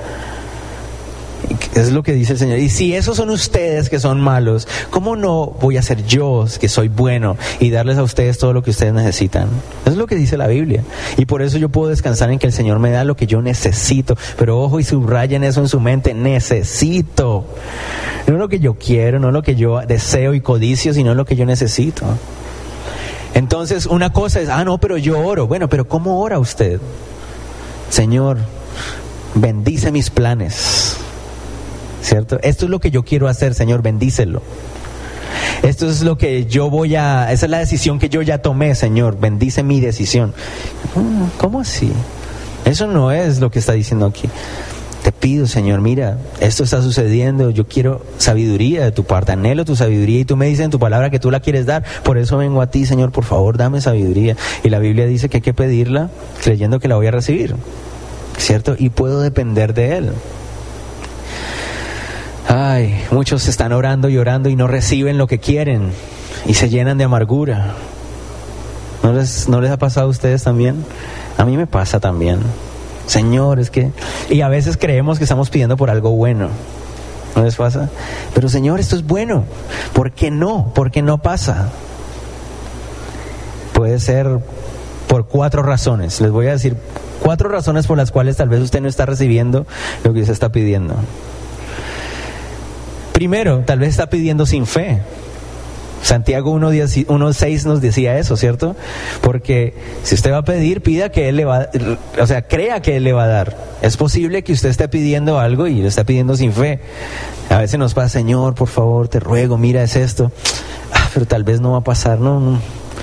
Es lo que dice el Señor. Y si esos son ustedes que son malos, ¿cómo no voy a ser yo que soy bueno y darles a ustedes todo lo que ustedes necesitan? Eso es lo que dice la Biblia. Y por eso yo puedo descansar en que el Señor me da lo que yo necesito. Pero ojo y subrayen eso en su mente, necesito. No lo que yo quiero, no lo que yo deseo y codicio, sino lo que yo necesito. Entonces una cosa es, ah no, pero yo oro. Bueno, pero ¿cómo ora usted? Señor, bendice mis planes, ¿cierto? Esto es lo que yo quiero hacer, Señor, bendícelo. Esto es lo que yo voy a, esa es la decisión que yo ya tomé, Señor, bendice mi decisión. ¿Cómo así? Eso no es lo que está diciendo aquí. Te pido, Señor, mira, esto está sucediendo, yo quiero sabiduría de tu parte, anhelo tu sabiduría y tú me dices en tu palabra que tú la quieres dar, por eso vengo a ti, Señor, por favor, dame sabiduría. Y la Biblia dice que hay que pedirla creyendo que la voy a recibir, ¿cierto? Y puedo depender de Él. Ay, muchos están orando y orando y no reciben lo que quieren y se llenan de amargura. ¿No les, no les ha pasado a ustedes también? A mí me pasa también. Señor, es que... Y a veces creemos que estamos pidiendo por algo bueno. ¿No les pasa? Pero Señor, esto es bueno. ¿Por qué no? ¿Por qué no pasa? Puede ser por cuatro razones. Les voy a decir cuatro razones por las cuales tal vez usted no está recibiendo lo que usted está pidiendo. Primero, tal vez está pidiendo sin fe. Santiago uno seis nos decía eso, ¿cierto? Porque si usted va a pedir, pida que Él le va a, o sea, crea que Él le va a dar. Es posible que usted esté pidiendo algo y lo está pidiendo sin fe. A veces nos pasa, Señor, por favor, te ruego, mira, es esto. Ah, pero tal vez no va a pasar, no, no.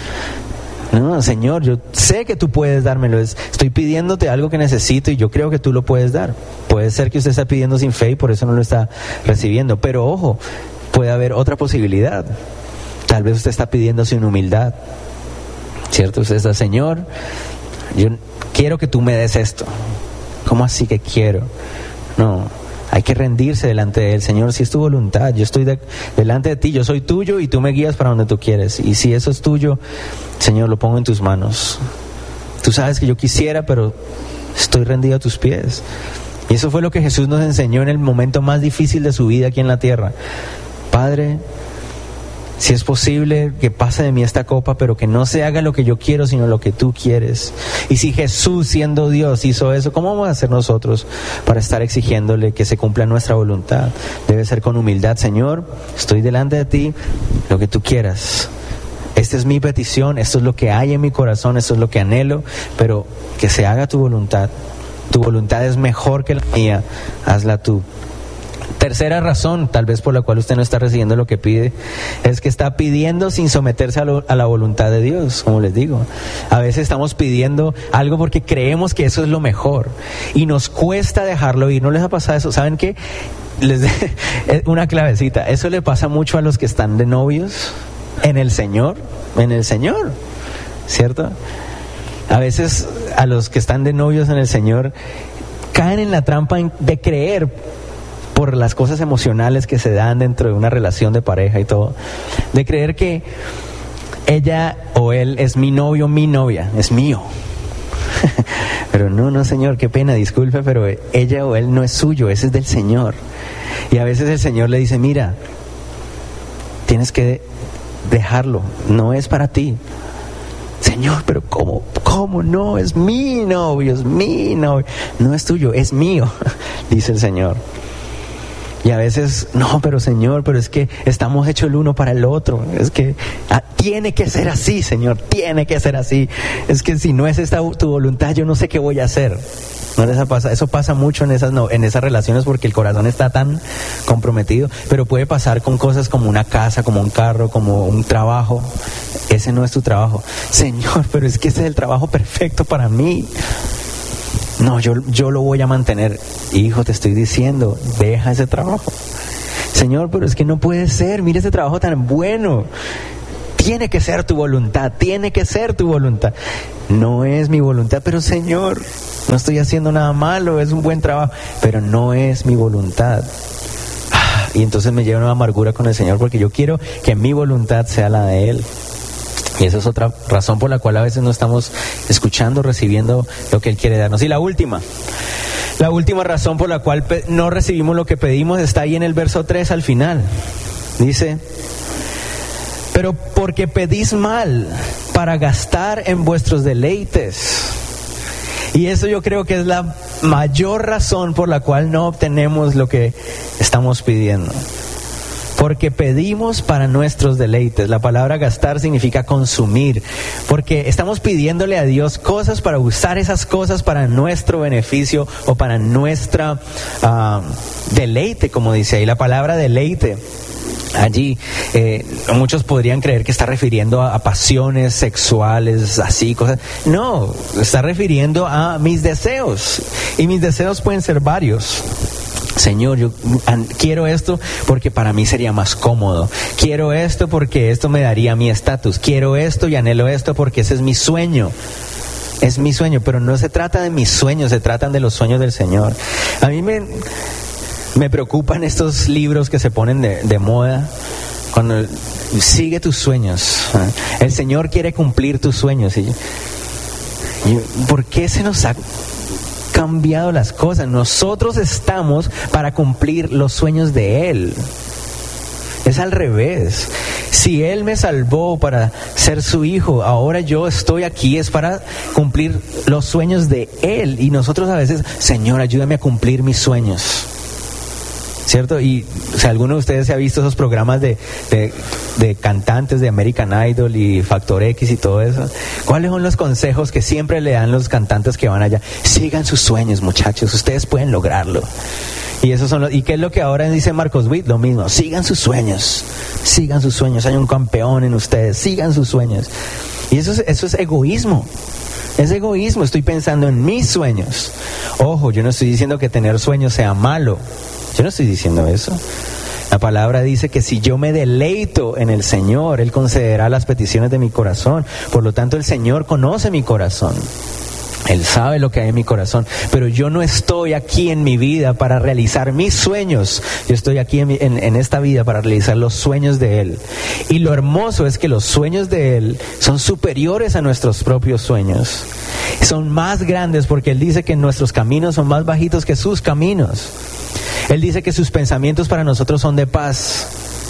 No, Señor, yo sé que tú puedes dármelo. Estoy pidiéndote algo que necesito y yo creo que tú lo puedes dar. Puede ser que usted está pidiendo sin fe y por eso no lo está recibiendo. Pero ojo, puede haber otra posibilidad. Tal vez usted está pidiendo sin humildad, ¿cierto? Usted está, Señor, yo quiero que tú me des esto. ¿Cómo así que quiero? No, hay que rendirse delante de Él. Señor, si es tu voluntad, yo estoy de, delante de ti, yo soy tuyo y tú me guías para donde tú quieres. Y si eso es tuyo, Señor, lo pongo en tus manos. Tú sabes que yo quisiera, pero estoy rendido a tus pies. Y eso fue lo que Jesús nos enseñó en el momento más difícil de su vida aquí en la tierra. Padre, si es posible que pase de mí esta copa, pero que no se haga lo que yo quiero, sino lo que tú quieres. Y si Jesús, siendo Dios, hizo eso, ¿cómo vamos a hacer nosotros para estar exigiéndole que se cumpla nuestra voluntad? Debe ser con humildad. Señor, estoy delante de ti, lo que tú quieras. Esta es mi petición, esto es lo que hay en mi corazón, esto es lo que anhelo, pero que se haga tu voluntad. Tu voluntad es mejor que la mía, hazla tú. Tercera razón, tal vez por la cual usted no está recibiendo lo que pide, es que está pidiendo sin someterse a, lo, a la voluntad de Dios, como les digo. A veces estamos pidiendo algo porque creemos que eso es lo mejor y nos cuesta dejarlo ir. ¿No les ha pasado eso? ¿Saben qué? Les de, una clavecita. Eso le pasa mucho a los que están de novios en el Señor, en el Señor, ¿cierto? A veces a los que están de novios en el Señor caen en la trampa de creer, por las cosas emocionales que se dan dentro de una relación de pareja y todo, de creer que ella o él es mi novio, mi novia, es mío. Pero no, no, Señor, qué pena, disculpe, pero ella o él no es suyo, ese es del Señor. Y a veces el Señor le dice, mira, tienes que dejarlo, no es para ti. Señor, pero ¿cómo? ¿Cómo no? Es mi novio, es mi novio. No es tuyo, es mío, dice el Señor. Y a veces, no, pero Señor, pero es que estamos hechos el uno para el otro. Es que ah, tiene que ser así, Señor, tiene que ser así. Es que si no es esta tu voluntad, yo no sé qué voy a hacer. No les pasa, eso pasa mucho en esas, no, en esas relaciones porque el corazón está tan comprometido, pero puede pasar con cosas como una casa, como un carro, como un trabajo. Ese no es tu trabajo. Señor, pero es que ese es el trabajo perfecto para mí. No, yo, yo lo voy a mantener. Hijo, te estoy diciendo, deja ese trabajo. Señor, pero es que no puede ser, mira ese trabajo tan bueno. Tiene que ser tu voluntad, tiene que ser tu voluntad. No es mi voluntad, pero Señor, no estoy haciendo nada malo, es un buen trabajo, pero no es mi voluntad. Y entonces me lleva una amargura con el Señor porque yo quiero que mi voluntad sea la de Él. Y esa es otra razón por la cual a veces no estamos escuchando, recibiendo lo que Él quiere darnos. Y la última, la última razón por la cual pe- no recibimos lo que pedimos está ahí en el verso tres al final. Dice, pero porque pedís mal para gastar en vuestros deleites. Y eso yo creo que es la mayor razón por la cual no obtenemos lo que estamos pidiendo. Porque pedimos para nuestros deleites. La palabra gastar significa consumir. Porque estamos pidiéndole a Dios cosas para usar esas cosas para nuestro beneficio o para nuestra uh, deleite, como dice ahí. La palabra deleite allí, eh, muchos podrían creer que está refiriendo a, a pasiones sexuales, así, cosas. No, está refiriendo a mis deseos. Y mis deseos pueden ser varios. Señor, yo quiero esto porque para mí sería más cómodo. Quiero esto porque esto me daría mi estatus. Quiero esto y anhelo esto porque ese es mi sueño. Es mi sueño, pero no se trata de mis sueños, se tratan de los sueños del Señor. A mí me, me preocupan estos libros que se ponen de, de moda. Cuando sigue tus sueños. El Señor quiere cumplir tus sueños. ¿Sí? ¿Por qué se nos ha cambiado las cosas? Nosotros estamos para cumplir los sueños de Él. Es al revés. Si Él me salvó para ser su hijo, ahora yo estoy aquí es para cumplir los sueños de Él. Y nosotros a veces, Señor, ayúdame a cumplir mis sueños. ¿Cierto? Y o sea, alguno de ustedes se ha visto esos programas de, de, de cantantes de American Idol y Factor X y todo eso. ¿Cuáles son los consejos que siempre le dan los cantantes que van allá? Sigan sus sueños, muchachos, ustedes pueden lograrlo. Y esos son los, ¿y qué es lo que ahora dice Marcos Witt? Lo mismo, sigan sus sueños, sigan sus sueños, hay un campeón en ustedes, sigan sus sueños. Y eso es, eso es egoísmo. Es egoísmo, estoy pensando en mis sueños. Ojo, yo no estoy diciendo que tener sueños sea malo. Yo no estoy diciendo eso. La palabra dice que si yo me deleito en el Señor, Él concederá las peticiones de mi corazón. Por lo tanto, el Señor conoce mi corazón. Él sabe lo que hay en mi corazón. Pero yo no estoy aquí en mi vida para realizar mis sueños. Yo estoy aquí en, mi, en, en esta vida para realizar los sueños de Él. Y lo hermoso es que los sueños de Él son superiores a nuestros propios sueños. Son más grandes porque Él dice que nuestros caminos son más bajitos que sus caminos. Él dice que sus pensamientos para nosotros son de paz.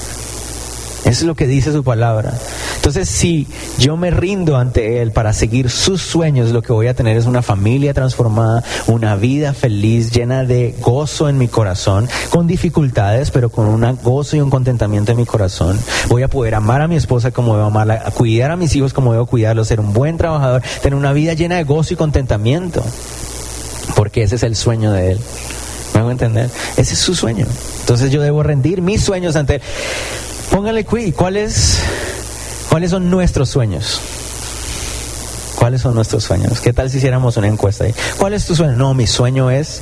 Eso es lo que dice su palabra. Entonces, si yo me rindo ante Él para seguir sus sueños, lo que voy a tener es una familia transformada, una vida feliz, llena de gozo en mi corazón, con dificultades, pero con un gozo y un contentamiento en mi corazón. Voy a poder amar a mi esposa como debo amarla, a cuidar a mis hijos como debo cuidarlos, ser un buen trabajador, tener una vida llena de gozo y contentamiento. Porque ese es el sueño de Él. ¿Me hago entender? Ese es su sueño. Entonces yo debo rendir mis sueños ante Él. Póngale quiz, ¿cuáles, ¿cuáles son nuestros sueños? ¿Cuáles son nuestros sueños? ¿Qué tal si hiciéramos una encuesta ahí? ¿Cuál es tu sueño? No, mi sueño es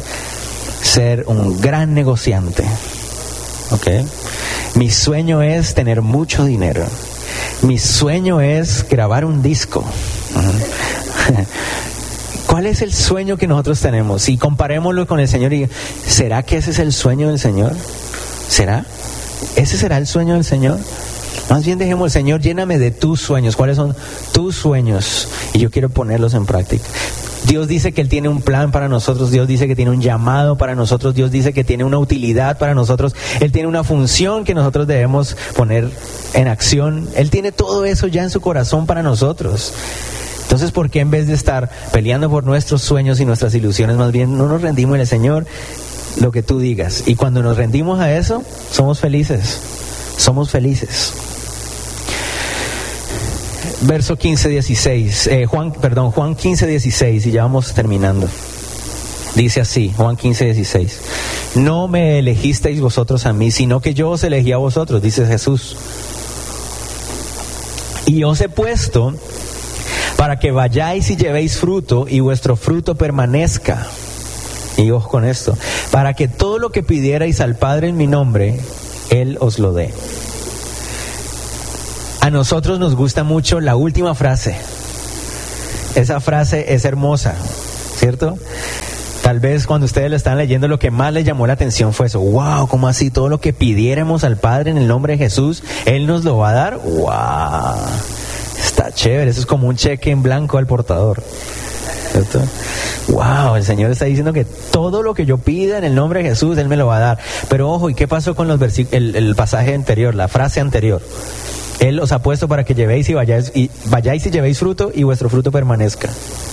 ser un gran negociante. ¿Ok? Mi sueño es tener mucho dinero. Mi sueño es grabar un disco. Uh-huh. ¿Cuál es el sueño que nosotros tenemos? Y comparémoslo con el Señor y ¿será que ese es el sueño del Señor? ¿Será? ¿Ese será el sueño del Señor? Más bien dejemos, Señor, lléname de tus sueños. ¿Cuáles son tus sueños? Y yo quiero ponerlos en práctica. Dios dice que Él tiene un plan para nosotros. Dios dice que tiene un llamado para nosotros. Dios dice que tiene una utilidad para nosotros. Él tiene una función que nosotros debemos poner en acción. Él tiene todo eso ya en su corazón para nosotros. Entonces, ¿por qué en vez de estar peleando por nuestros sueños y nuestras ilusiones, más bien no nos rendimos en el Señor, lo que tú digas? Y cuando nos rendimos a eso, somos felices, somos felices. Verso quince, dieciséis, eh, Juan, perdón, Juan quince, dieciséis, y ya vamos terminando. Dice así, Juan quince, dieciséis. No me elegisteis vosotros a mí, sino que yo os elegí a vosotros, dice Jesús. Y os he puesto para que vayáis y llevéis fruto y vuestro fruto permanezca. Y ojo con esto, para que todo lo que pidierais al Padre en mi nombre, Él os lo dé. A nosotros nos gusta mucho la última frase. Esa frase es hermosa, ¿cierto? Tal vez cuando ustedes lo están leyendo, lo que más les llamó la atención fue eso. ¡Wow! ¿Cómo así? Todo lo que pidiéramos al Padre en el nombre de Jesús, Él nos lo va a dar. ¡Wow! Está chévere, eso es como un cheque en blanco al portador, ¿cierto? ¡Wow! El Señor está diciendo que todo lo que yo pida en el nombre de Jesús, Él me lo va a dar. Pero ojo, ¿y qué pasó con los versíc- el, el pasaje anterior, la frase anterior? Él os ha puesto para que llevéis y vayáis y, vayáis y llevéis fruto y vuestro fruto permanezca.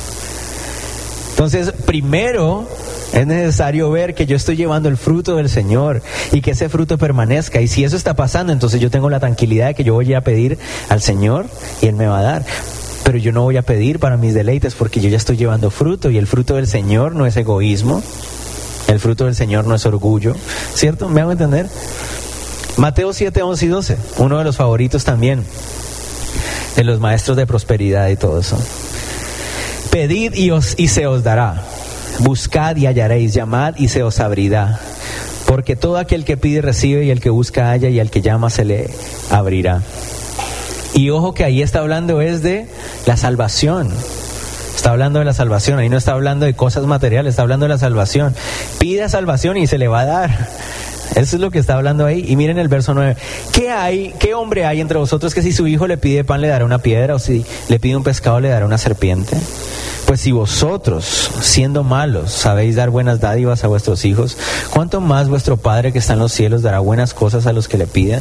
Entonces, primero es necesario ver que yo estoy llevando el fruto del Señor y que ese fruto permanezca. Y si eso está pasando, entonces yo tengo la tranquilidad de que yo voy a ir a pedir al Señor y Él me va a dar. Pero yo no voy a pedir para mis deleites porque yo ya estoy llevando fruto, y el fruto del Señor no es egoísmo, el fruto del Señor no es orgullo, ¿cierto? ¿Me hago entender? Mateo siete, once y doce, uno de los favoritos también de los maestros de prosperidad y todo eso. Pedid y, os, y se os dará, buscad y hallaréis, llamad y se os abrirá, porque todo aquel que pide recibe, y el que busca halla, y al que llama se le abrirá. Y ojo que ahí está hablando es de la salvación. Está hablando de la salvación, ahí no está hablando de cosas materiales, está hablando de la salvación. Pida salvación y se le va a dar. Eso es lo que está hablando ahí. Y miren el verso nueve. ¿Qué hay, qué hombre hay entre vosotros que si su hijo le pide pan le dará una piedra, o si le pide un pescado le dará una serpiente? Pues si vosotros, siendo malos, sabéis dar buenas dádivas a vuestros hijos, ¿cuánto más vuestro Padre que está en los cielos dará buenas cosas a los que le pidan?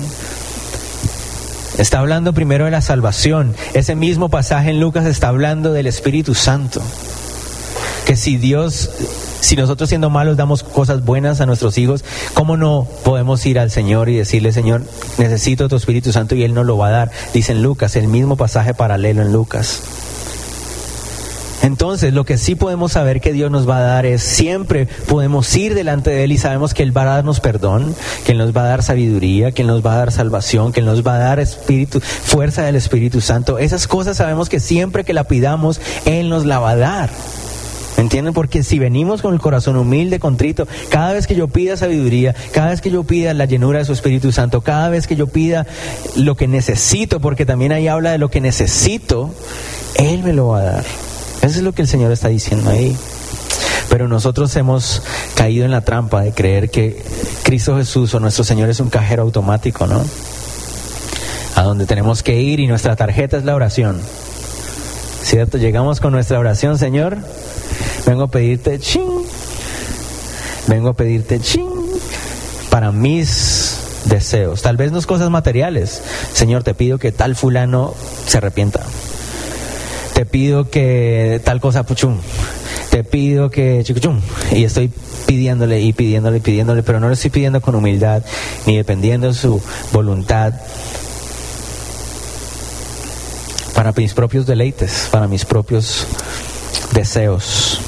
Está hablando primero de la salvación. Ese mismo pasaje en Lucas está hablando del Espíritu Santo. Que si Dios, si nosotros siendo malos damos cosas buenas a nuestros hijos, ¿cómo no podemos ir al Señor y decirle, Señor, necesito tu Espíritu Santo, y Él nos lo va a dar? Dice en Lucas, el mismo pasaje paralelo en Lucas. Entonces, lo que sí podemos saber que Dios nos va a dar es, siempre podemos ir delante de Él y sabemos que Él va a darnos perdón, que Él nos va a dar sabiduría, que Él nos va a dar salvación, que Él nos va a dar espíritu, fuerza del Espíritu Santo. Esas cosas sabemos que siempre que la pidamos, Él nos la va a dar. ¿Entienden? Porque si venimos con el corazón humilde, contrito, cada vez que yo pida sabiduría, cada vez que yo pida la llenura de su Espíritu Santo, cada vez que yo pida lo que necesito, porque también ahí habla de lo que necesito, Él me lo va a dar. Eso es lo que el Señor está diciendo ahí. Pero nosotros hemos caído en la trampa de creer que Cristo Jesús o nuestro Señor es un cajero automático, ¿no? A donde tenemos que ir y nuestra tarjeta es la oración, ¿cierto? Llegamos con nuestra oración, Señor, vengo a pedirte ching, vengo a pedirte ching para mis deseos. Tal vez no es cosas materiales. Señor, te pido que tal fulano se arrepienta. Te pido que tal cosa, puchum. Te pido que chicuchum. Y estoy pidiéndole y pidiéndole y pidiéndole, pero no le estoy pidiendo con humildad, ni dependiendo de su voluntad, para mis propios deleites, para mis propios deseos.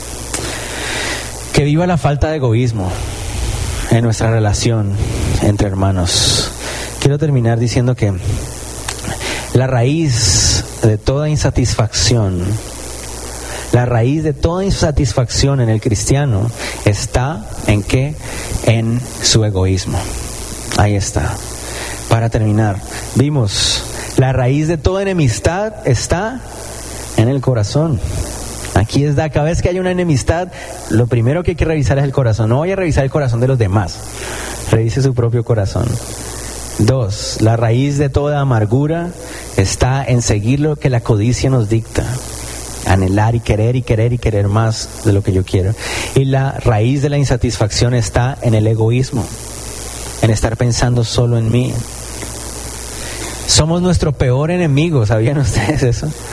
Que viva la falta de egoísmo en nuestra relación entre hermanos. Quiero terminar diciendo que la raíz de toda insatisfacción, la raíz de toda insatisfacción en el cristiano está ¿en qué? En su egoísmo. Ahí está. Para terminar, vimos, la raíz de toda enemistad está en el corazón. Aquí es da, cada vez que hay una enemistad, lo primero que hay que revisar es el corazón. No vaya a revisar el corazón de los demás, revise su propio corazón. Dos, la raíz de toda amargura está en seguir lo que la codicia nos dicta, anhelar y querer y querer y querer más de lo que yo quiero. Y la raíz de la insatisfacción está en el egoísmo, en estar pensando solo en mí. Somos nuestro peor enemigo, ¿sabían ustedes eso?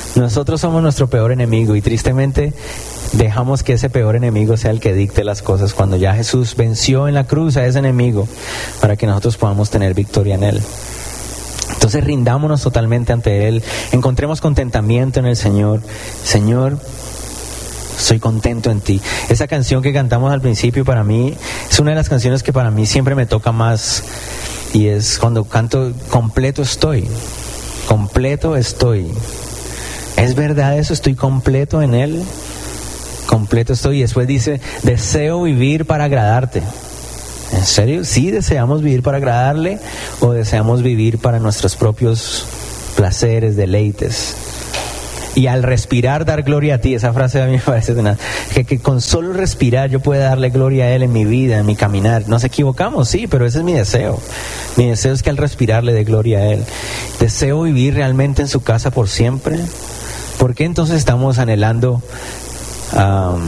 Nosotros somos nuestro peor enemigo y tristemente dejamos que ese peor enemigo sea el que dicte las cosas, cuando ya Jesús venció en la cruz a ese enemigo para que nosotros podamos tener victoria en Él. Entonces rindámonos totalmente ante Él, encontremos contentamiento en el Señor. Señor, estoy contento en ti. Esa canción que cantamos al principio para mí es una de las canciones que para mí siempre me toca más, y es cuando canto: completo estoy, completo estoy. ¿Es verdad eso? ¿Estoy completo en Él? Completo estoy. Y después dice: deseo vivir para agradarte. ¿En serio? ¿Sí deseamos vivir para agradarle o deseamos vivir para nuestros propios placeres, deleites? Y al respirar dar gloria a ti. Esa frase a mí me parece una, que, que con solo respirar yo pueda darle gloria a Él en mi vida, en mi caminar. Nos equivocamos, sí, pero ese es mi deseo. Mi deseo es que al respirar le dé gloria a Él. Deseo vivir realmente en su casa por siempre. ¿Por qué entonces estamos anhelando um,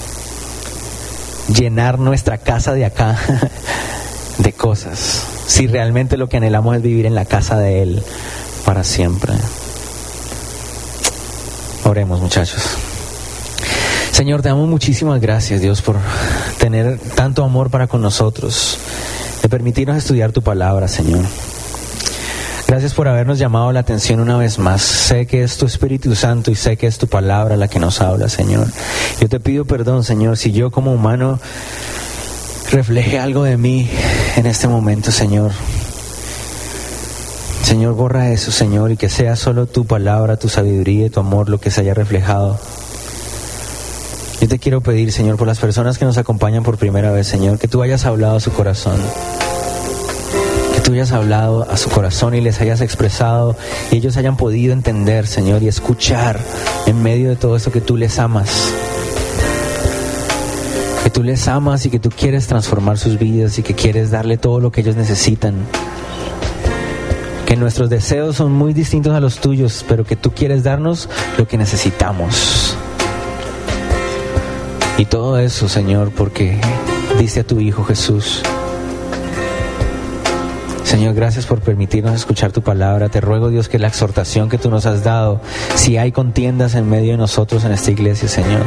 llenar nuestra casa de acá de cosas, si realmente lo que anhelamos es vivir en la casa de Él para siempre? Oremos, muchachos. Señor, te damos muchísimas gracias, Dios, por tener tanto amor para con nosotros, de permitirnos estudiar tu palabra, Señor. Gracias por habernos llamado la atención una vez más. Sé que es tu Espíritu Santo y sé que es tu palabra la que nos habla, Señor. Yo te pido perdón, Señor, si yo como humano refleje algo de mí en este momento, Señor. Señor, borra eso, Señor, y que sea solo tu palabra, tu sabiduría y tu amor lo que se haya reflejado. Yo te quiero pedir, Señor, por las personas que nos acompañan por primera vez, Señor, que tú hayas hablado a su corazón. Tú hayas hablado a su corazón y les hayas expresado y ellos hayan podido entender, Señor, y escuchar en medio de todo esto que tú les amas, que tú les amas y que tú quieres transformar sus vidas y que quieres darle todo lo que ellos necesitan, que nuestros deseos son muy distintos a los tuyos, pero que tú quieres darnos lo que necesitamos. Y todo eso, Señor, porque diste a tu Hijo Jesús. Señor, gracias por permitirnos escuchar tu palabra. Te ruego, Dios, que la exhortación que tú nos has dado, si hay contiendas en medio de nosotros en esta iglesia, Señor,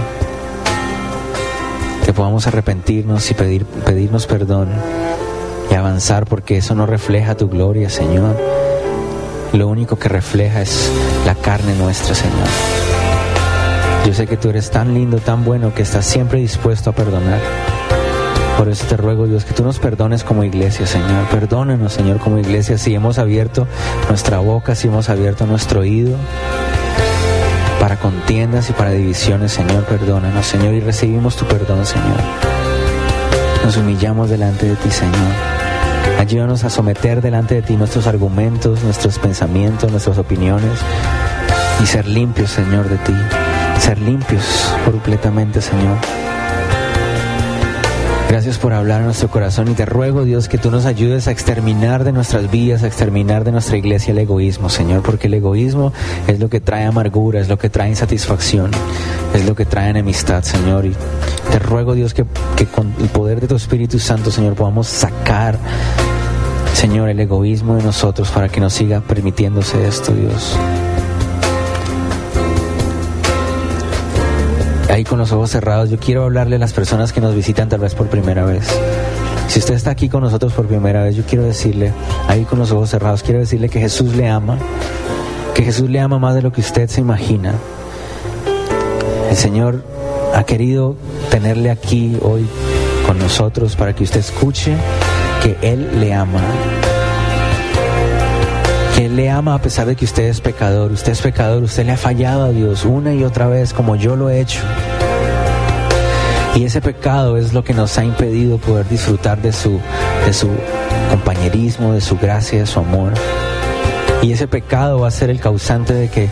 que podamos arrepentirnos y pedir, pedirnos perdón y avanzar, porque eso no refleja tu gloria, Señor. Lo único que refleja es la carne nuestra, Señor. Yo sé que tú eres tan lindo, tan bueno, que estás siempre dispuesto a perdonar. Por eso te ruego, Dios, que tú nos perdones como iglesia, Señor. Perdónanos, Señor, como iglesia, si hemos abierto nuestra boca, si hemos abierto nuestro oído para contiendas y para divisiones, Señor. Perdónanos, Señor, y recibimos tu perdón, Señor. Nos humillamos delante de ti, Señor. Ayúdanos a someter delante de ti nuestros argumentos, nuestros pensamientos, nuestras opiniones, y ser limpios, Señor, de ti. Ser limpios completamente, Señor. Gracias por hablar a nuestro corazón y te ruego, Dios, que tú nos ayudes a exterminar de nuestras vidas, a exterminar de nuestra iglesia el egoísmo, Señor, porque el egoísmo es lo que trae amargura, es lo que trae insatisfacción, es lo que trae enemistad, Señor. Y te ruego, Dios, que, que con el poder de tu Espíritu Santo, Señor, podamos sacar, Señor, el egoísmo de nosotros para que nos siga permitiéndose esto, Dios. Ahí con los ojos cerrados, yo quiero hablarle a las personas que nos visitan tal vez por primera vez. Si usted está aquí con nosotros por primera vez, yo quiero decirle, ahí con los ojos cerrados, quiero decirle que Jesús le ama, que Jesús le ama más de lo que usted se imagina. El Señor ha querido tenerle aquí hoy con nosotros para que usted escuche que Él le ama. Que Él le ama a pesar de que usted es pecador. Usted es pecador, usted le ha fallado a Dios una y otra vez, como yo lo he hecho. Y ese pecado es lo que nos ha impedido poder disfrutar de su, de su compañerismo, de su gracia, de su amor. Y ese pecado va a ser el causante de que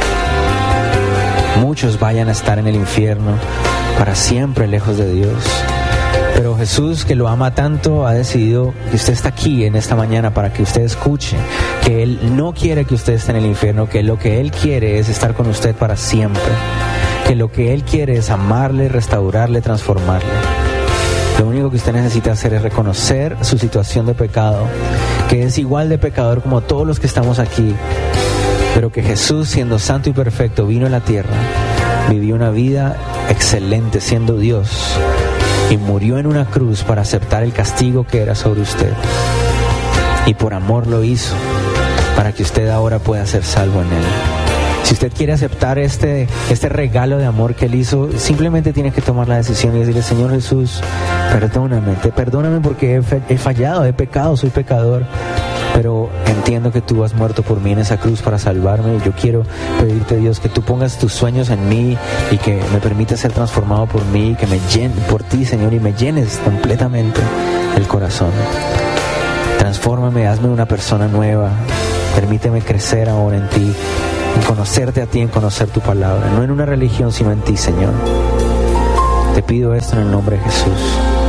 muchos vayan a estar en el infierno para siempre lejos de Dios. Pero Jesús, que lo ama tanto, ha decidido que usted está aquí en esta mañana para que usted escuche que Él no quiere que usted esté en el infierno, que lo que Él quiere es estar con usted para siempre, que lo que Él quiere es amarle, restaurarle, transformarle. Lo único que usted necesita hacer es reconocer su situación de pecado, que es igual de pecador como todos los que estamos aquí, pero que Jesús, siendo santo y perfecto, vino a la tierra, vivió una vida excelente siendo Dios y murió en una cruz para aceptar el castigo que era sobre usted. Y por amor lo hizo, para que usted ahora pueda ser salvo en Él. Si usted quiere aceptar este, este regalo de amor que Él hizo, simplemente tiene que tomar la decisión y decirle: Señor Jesús, perdóname, te, perdóname porque he, he fallado, he pecado, soy pecador, pero entiendo que tú has muerto por mí en esa cruz para salvarme, y yo quiero pedirte, Dios, que tú pongas tus sueños en mí y que me permitas ser transformado por mí, que me llene por ti, Señor, y me llenes completamente el corazón. Transfórmame, hazme una persona nueva, permíteme crecer ahora en ti, en conocerte a ti, en conocer tu palabra, no en una religión sino en ti, Señor. Te pido esto en el nombre de Jesús.